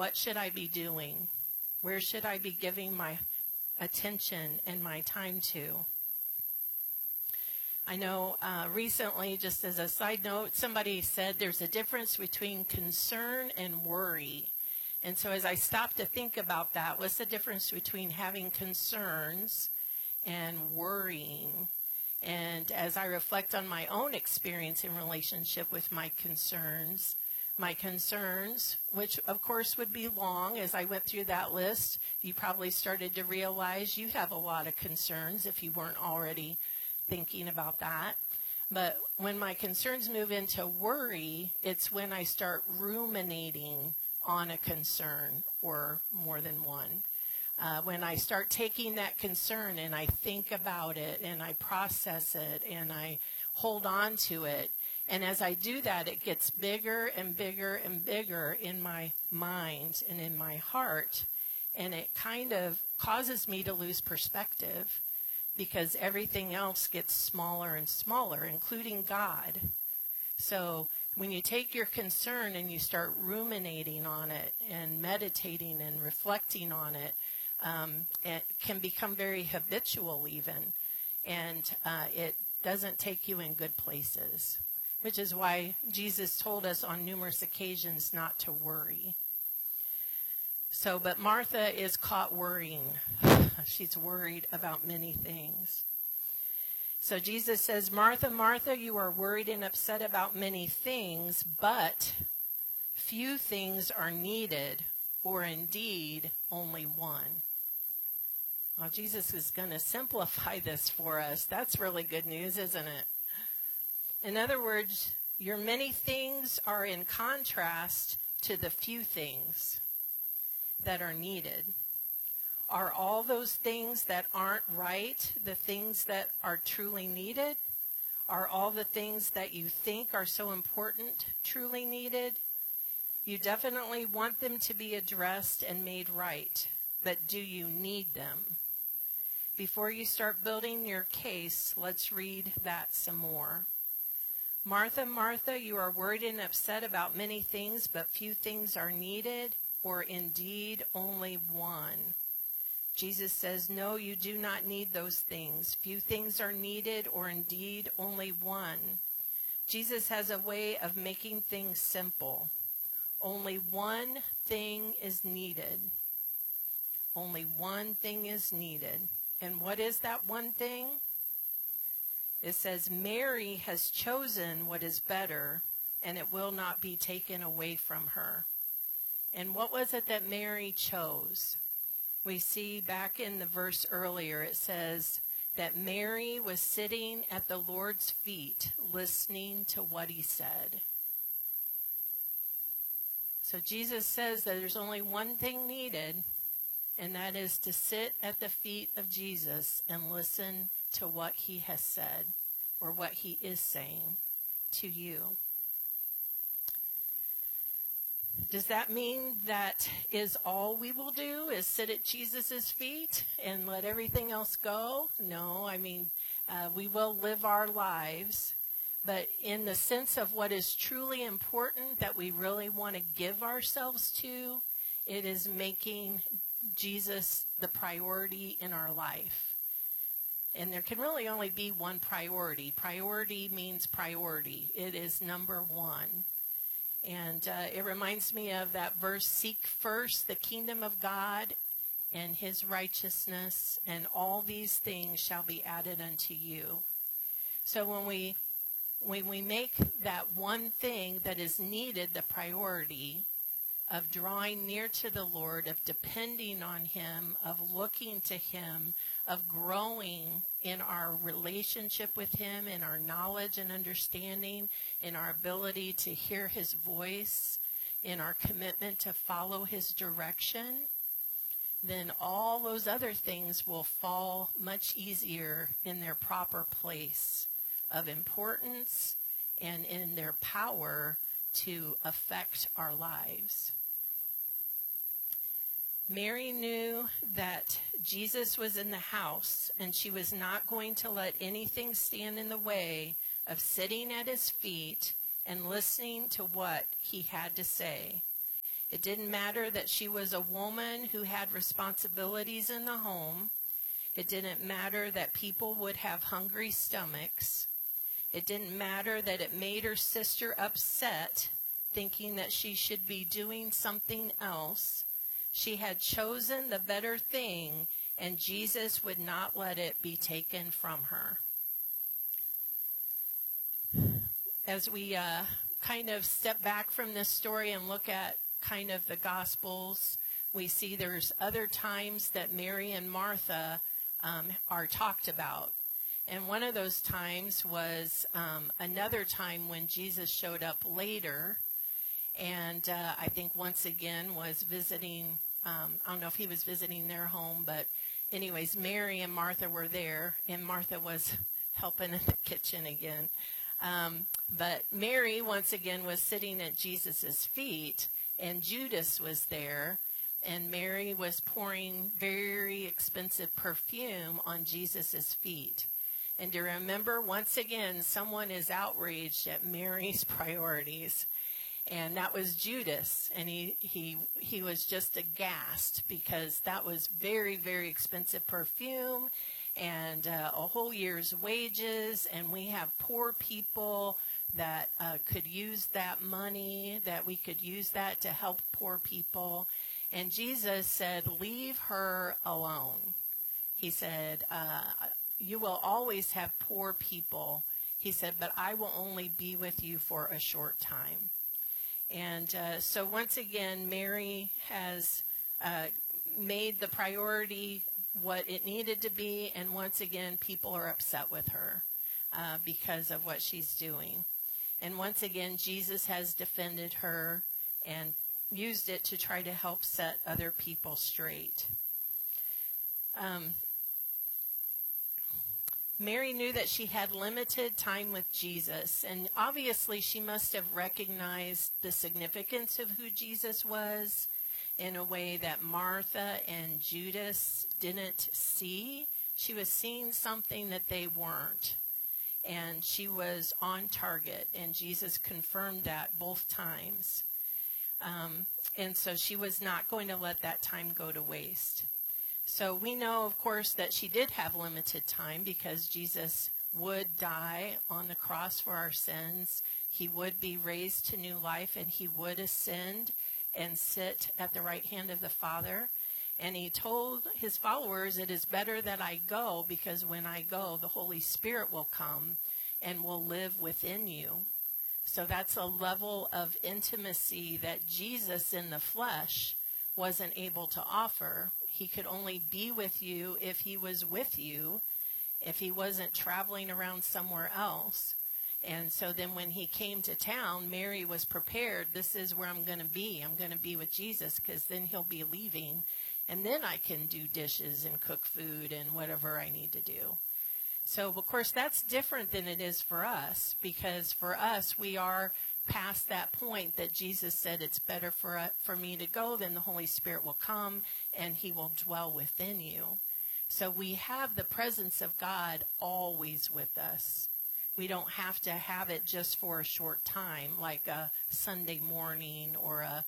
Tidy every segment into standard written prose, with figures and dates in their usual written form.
what should I be doing? Where should I be giving my attention and my time to? I know recently, just as a side note, somebody said there's a difference between concern and worry. And so as I stopped to think about that, what's the difference between having concerns and worrying? And as I reflect on my own experience in relationship with my concerns, which of course would be long, as I went through that list, you probably started to realize you have a lot of concerns if you weren't already thinking about that. But when my concerns move into worry, it's when I start ruminating on a concern or more than one. When I start taking that concern and I think about it and I process it and I hold on to it. And as I do that, it gets bigger and bigger and bigger in my mind and in my heart. And it kind of causes me to lose perspective because everything else gets smaller and smaller, including God. So when you take your concern and you start ruminating on it and meditating and reflecting on it, it can become very habitual even, and it doesn't take you in good places, which is why Jesus told us on numerous occasions not to worry. So, but Martha is caught worrying. She's worried about many things. So Jesus says, Martha, Martha, you are worried and upset about many things, but few things are needed, or indeed only one. Well, Jesus is going to simplify this for us. That's really good news, isn't it? In other words, your many things are in contrast to the few things that are needed. Are all those things that aren't right the things that are truly needed? Are all the things that you think are so important truly needed? You definitely want them to be addressed and made right, but do you need them? Before you start building your case, let's read that some more. Martha, Martha, you are worried and upset about many things, but few things are needed, or indeed only one. Jesus says, no, you do not need those things. Few things are needed, or indeed only one. Jesus has a way of making things simple. Only one thing is needed. Only one thing is needed. And what is that one thing? It says, Mary has chosen what is better, and it will not be taken away from her. And what was it that Mary chose? We see back in the verse earlier, it says that Mary was sitting at the Lord's feet, listening to what he said. So Jesus says that there's only one thing needed, and that is to sit at the feet of Jesus and listen to what he has said, or what he is saying to you. Does that mean that is all we will do, is sit at Jesus' feet and let everything else go? No, I mean, we will live our lives, but in the sense of what is truly important that we really want to give ourselves to, it is making Jesus the priority in our life. And there can really only be one priority. Priority means priority. It is number one. And it reminds me of that verse, seek first the kingdom of God and his righteousness, and all these things shall be added unto you. So when we make that one thing that is needed the priority of drawing near to the Lord, of depending on him, of looking to him, of growing in our relationship with him, in our knowledge and understanding, in our ability to hear his voice, in our commitment to follow his direction, then all those other things will fall much easier in their proper place of importance and in their power to affect our lives. Mary knew that Jesus was in the house, and she was not going to let anything stand in the way of sitting at his feet and listening to what he had to say. It didn't matter that she was a woman who had responsibilities in the home. It didn't matter that people would have hungry stomachs. It didn't matter that it made her sister upset, thinking that she should be doing something else. She had chosen the better thing, and Jesus would not let it be taken from her. As we kind of step back from this story and look at kind of the Gospels, we see there's other times that Mary and Martha are talked about. And one of those times was another time when Jesus showed up later, and I think once again was visiting, I don't know if he was visiting their home, but anyways, Mary and Martha were there, and Martha was helping in the kitchen again. But Mary, once again, was sitting at Jesus' feet, and Judas was there, and Mary was pouring very expensive perfume on Jesus' feet. And to remember, once again, someone is outraged at Mary's priorities. And that was Judas. And he was just aghast because that was very, very expensive perfume and a whole year's wages. And we have poor people that could use that money, that we could use that to help poor people. And Jesus said, leave her alone. He said, you will always have poor people. He said, but I will only be with you for a short time. And so once again, Mary has made the priority what it needed to be. And once again, people are upset with her because of what she's doing. And once again, Jesus has defended her and used it to try to help set other people straight. Mary knew that she had limited time with Jesus, and obviously she must have recognized the significance of who Jesus was in a way that Martha and Judas didn't see. She was seeing something that they weren't, and she was on target, and Jesus confirmed that both times. And so she was not going to let that time go to waste. So we know, of course, that she did have limited time because Jesus would die on the cross for our sins. He would be raised to new life, and he would ascend and sit at the right hand of the Father. And he told his followers, it is better that I go, because when I go, the Holy Spirit will come and will live within you. So that's a level of intimacy that Jesus in the flesh wasn't able to offer. He could only be with you if he was with you, if he wasn't traveling around somewhere else. And so then when he came to town, Mary was prepared. This is where I'm going to be. I'm going to be with Jesus because then he'll be leaving. And then I can do dishes and cook food and whatever I need to do. So, of course, that's different than it is for us, because for us, we are past that point that Jesus said it's better for me to go, then the Holy Spirit will come and he will dwell within you. So we have the presence of God always with us. We don't have to have it just for a short time, like a Sunday morning or a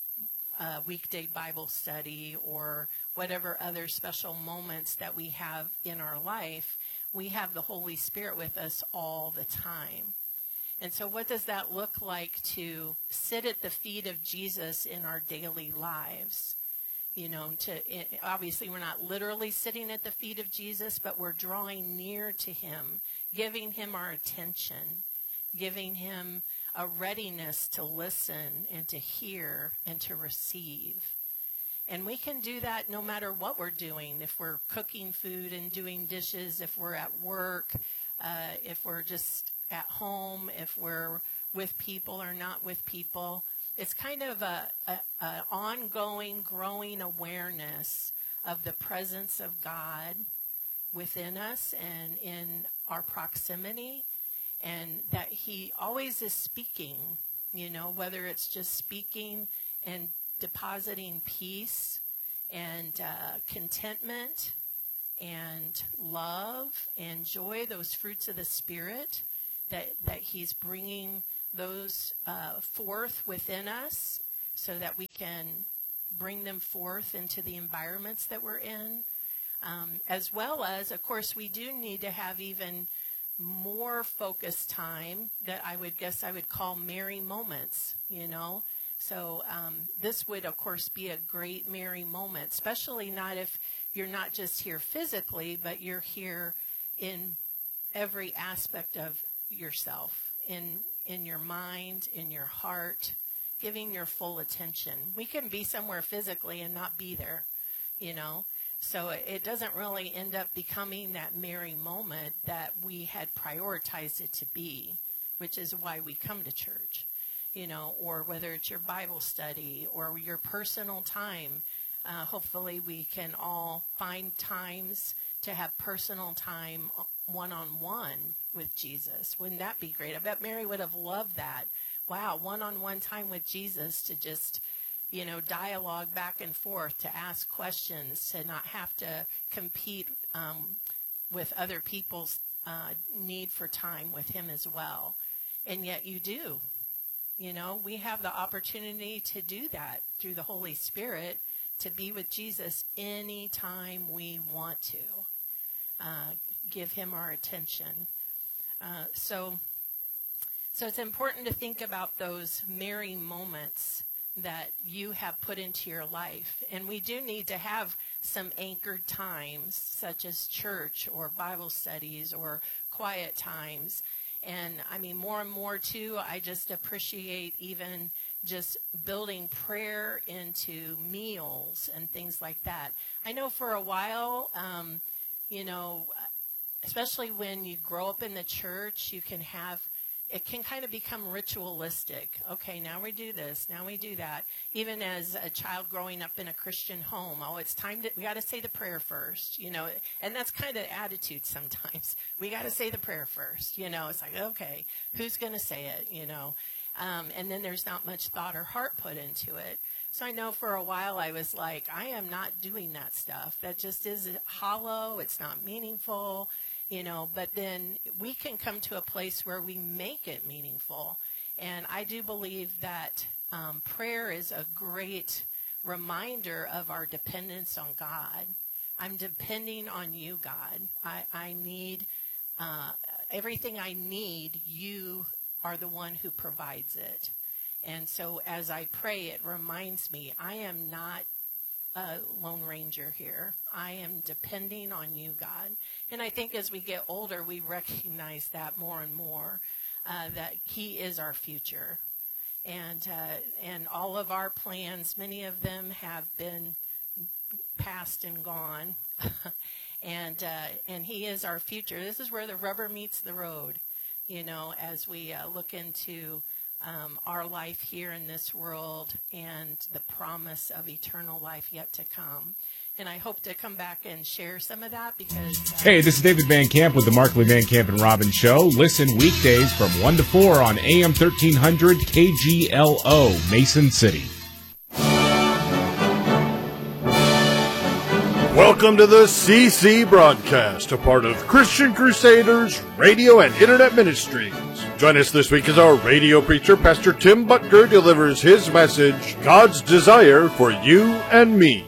weekday Bible study or whatever other special moments that we have in our life. We have the Holy Spirit with us all the time. And so what does that look like to sit at the feet of Jesus in our daily lives? You know, obviously we're not literally sitting at the feet of Jesus, but we're drawing near to him, giving him our attention, giving him a readiness to listen and to hear and to receive. And we can do that no matter what we're doing. If we're cooking food and doing dishes, if we're at work, if we're just at home, if we're with people or not with people. It's kind of a ongoing, growing awareness of the presence of God within us and in our proximity, and that he always is speaking, you know, whether it's just speaking and depositing peace and contentment and love and joy, those fruits of the Spirit, that he's bringing those forth within us so that we can bring them forth into the environments that we're in. As well as, of course, we do need to have even more focused time that I would call Mary moments, So this would, of course, be a great Mary moment, especially not if you're not just here physically, but you're here in every aspect of yourself, in your mind, in your heart, giving your full attention. We can be somewhere physically and not be there, So it doesn't really end up becoming that Mary moment that we had prioritized it to be, which is why we come to church, or whether it's your Bible study or your personal time. Hopefully we can all find times to have personal time one-on-one with Jesus. Wouldn't that be great? I bet Mary would have loved that. Wow, one-on-one time with Jesus to just dialogue back and forth, to ask questions, to not have to compete with other people's need for time with him as well. And yet you do. We have the opportunity to do that through the Holy Spirit, to be with Jesus anytime we want to. Give him our attention. So it's important to think about those Mary moments that you have put into your life. And we do need to have some anchored times, such as church or Bible studies or quiet times. And more and more too, I just appreciate even just building prayer into meals and things like that. I know for a while, especially when you grow up in the church, it can kind of become ritualistic. Okay, now we do this, now we do that. Even as a child growing up in a Christian home, it's time we got to say the prayer first, and that's kind of the attitude sometimes. We got to say the prayer first, it's like, okay, who's going to say it, and then there's not much thought or heart put into it. So I know for a while I was like, I am not doing that stuff. That just is hollow. It's not meaningful. But then we can come to a place where we make it meaningful. And I do believe that prayer is a great reminder of our dependence on God. I'm depending on you, God. I need everything I need. You are the one who provides it. And so as I pray, it reminds me, I am not a Lone Ranger here. I am depending on you, God. And I think as we get older, we recognize that more and more, that he is our future. And all of our plans, many of them have been past and gone. And he is our future. This is where the rubber meets the road, as we look into our life here in this world and the promise of eternal life yet to come. And I hope to come back and share some of that because... Hey, this is David Van Camp with the Markley Van Camp and Robbins Show. Listen weekdays from 1 to 4 on AM 1300 KGLO, Mason City. Welcome to the CC Broadcast, a part of Christian Crusaders Radio and Internet Ministries. Join us this week as our radio preacher, Pastor Tim Butker, delivers his message, God's Desire for You and Me.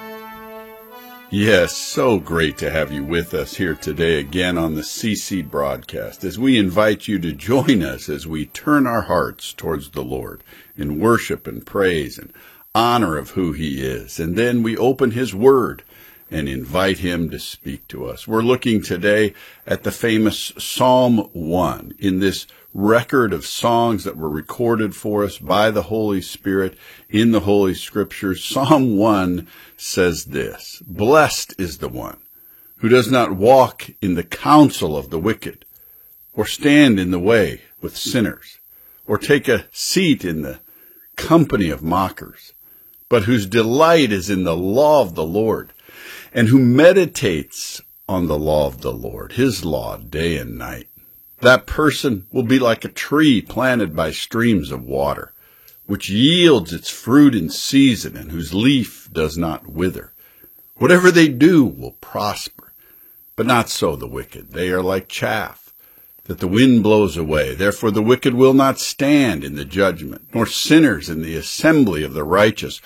Yes, so great to have you with us here today again on the CC Broadcast as we invite you to join us as we turn our hearts towards the Lord in worship and praise and honor of who he is. And then we open his word and invite him to speak to us. We're looking today at the famous Psalm 1 in this record of songs that were recorded for us by the Holy Spirit in the Holy Scriptures. Psalm 1 says this: "Blessed is the one who does not walk in the counsel of the wicked, or stand in the way with sinners, or take a seat in the company of mockers, but whose delight is in the law of the Lord, and who meditates on the law of the Lord, his law, day and night. That person will be like a tree planted by streams of water, which yields its fruit in season and whose leaf does not wither. Whatever they do will prosper, but not so the wicked. They are like chaff that the wind blows away. Therefore the wicked will not stand in the judgment, nor sinners in the assembly of the righteous.